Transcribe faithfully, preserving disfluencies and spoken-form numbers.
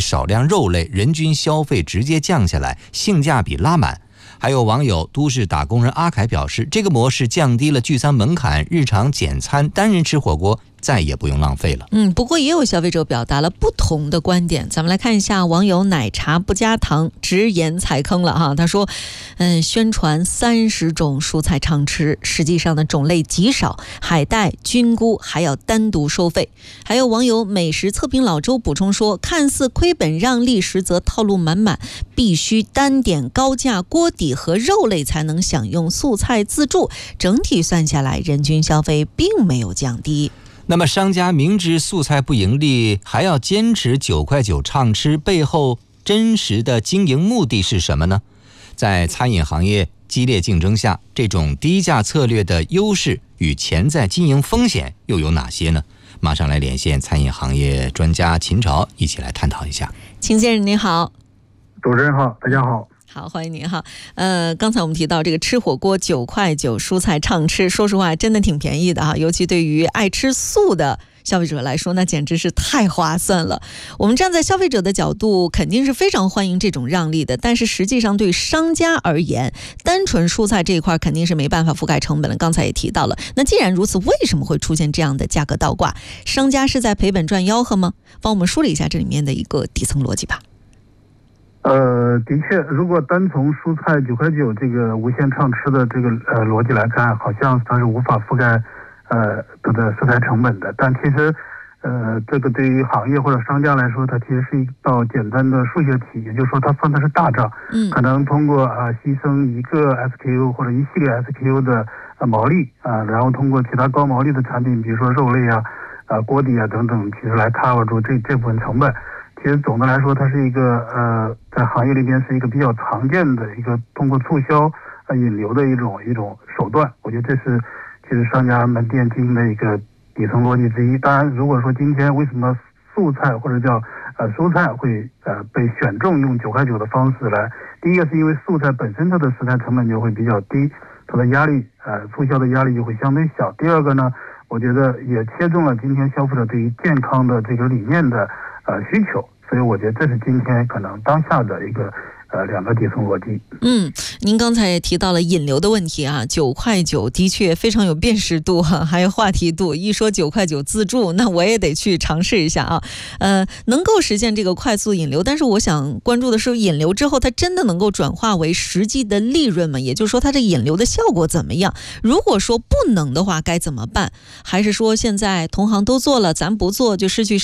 少量肉类，人均消费直接降下来，性价比拉满。还有网友都市打工人阿凯表示，这个模式降低了聚餐门槛，日常简餐单人吃火锅再也不用浪费了。 嗯，不过也有消费者表达了不同的观点，咱们来看一下网友奶茶不加糖直言踩坑了哈。他说，嗯，宣传三十种蔬菜常吃，实际上呢种类极少，海带、菌菇还要单独收费。还有网友美食测评老周补充说，看似亏本让利，实则套路满满，必须单点高价锅底和肉类才能享用素菜自助，整体算下来人均消费并没有降低。 那么商家明知素菜不盈利，还要坚持九块九畅吃，背后真实的经营目的是什么呢？在餐饮行业激烈竞争下，这种低价策略的优势与潜在经营风险又有哪些呢？马上来连线餐饮行业专家秦朝，一起来探讨一下。 秦先生您好。 主持人好，大家好。 好，欢迎您哈。呃，刚才我们提到这个吃火锅九块九，蔬菜畅吃，说实话真的挺便宜的哈，尤其对于爱吃素的消费者来说，那简直是太划算了。我们站在消费者的角度，肯定是非常欢迎这种让利的，但是实际上对商家而言，单纯蔬菜这一块肯定是没办法覆盖成本了。刚才也提到了，那既然如此，为什么会出现这样的价格倒挂？商家是在赔本赚吆喝吗？帮我们梳理一下这里面的一个底层逻辑吧。 呃，的确，如果单从蔬菜九块九这个无限畅吃的这个呃逻辑来看，好像它是无法覆盖呃它的食材成本的。但其实，呃，这个对于行业或者商家来说，它其实是一道简单的数学题，也就是说，它算的是大账。嗯，可能通过啊、呃、牺牲一个 S K U 或者一系列 S K U 的呃毛利啊、呃，然后通过其他高毛利的产品，比如说肉类啊、啊、呃、锅底啊等等，其实来 cover 住这这部分成本。其实总的来说，它是一个呃，在行业里边是一个比较常见的一个通过促销呃引流的一种一种手段。我觉得这是其实商家门店经营的一个底层逻辑之一。当然，如果说今天为什么素菜或者叫呃蔬菜会呃被选中用九块九的方式来，第一个是因为素菜本身它的食材成本就会比较低，它的压力呃促销的压力就会相对小。第二个呢，我觉得也切中了今天消费者对于健康的这个理念的呃需求，所以我觉得这是今天可能当下的一个呃两个底层逻辑。 嗯，您刚才也提到了引流的问题啊，九块九的确非常有辨识度哈、啊，还有话题度。一说九块九自助，那我也得去尝试一下啊。呃，能够实现这个快速引流，但是我想关注的是，引流之后它真的能够转化为实际的利润吗？也就是说，它这引流的效果怎么样？如果说不能的话，该怎么办？还是说现在同行都做了，咱不做就失去